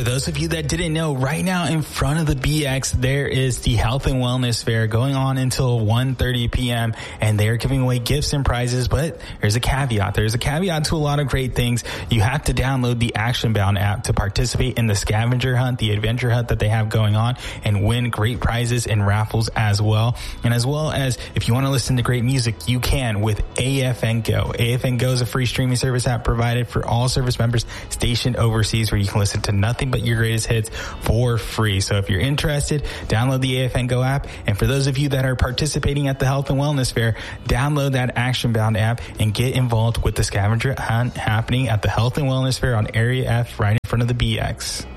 those of you that didn't know, right now in front of the BX, there is the Health and Wellness Fair going on until 1:30 p.m. and they're giving away gifts and prizes, but there's a caveat. There's a caveat to a lot of great things. You have to download the Action Bound app to participate in the scavenger hunt, the adventure hunt that they have going on, and win great prizes and raffles as well. And as well as if you want to listen to great music, you can with AFN Go. AFN Go is a free streaming service app provided for all service members stationed overseas, where you can listen to nothing but your greatest hits for free. So if you're interested, download the AFN Go app. And for those of you that are participating at the Health and Wellness Fair, download that Action Bound app and get involved with the scavenger hunt happening at the Health and Wellness Fair on Area F right in front of the BX.